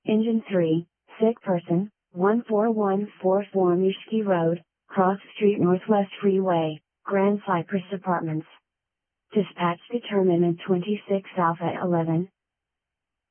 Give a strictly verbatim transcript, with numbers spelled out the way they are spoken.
Engine three, sick person, one four one four four Mishki Road, Cross Street Northwest Freeway, Grand Cypress Apartments. Dispatch determinant twenty-six Alpha eleven,